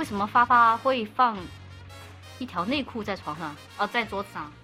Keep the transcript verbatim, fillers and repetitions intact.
为什么发发会放一条内裤在床上？哦，在桌子上。